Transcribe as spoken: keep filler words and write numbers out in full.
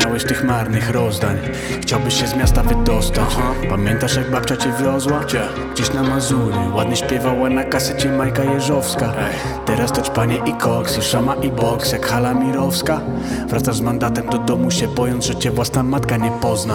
miałeś tych marnych rozdań. Chciałbyś się z miasta wydostać. Pamiętasz jak babcia cię wiozła? Gdzie? Gdzieś na Mazury. Ładnie śpiewała na kasecie Majka Jeżowska. Teraz to ćpanie i koks, i szama i boks jak hala mirowska. Wracasz z mandatem do domu się bojąc, że cię własna matka nie pozna.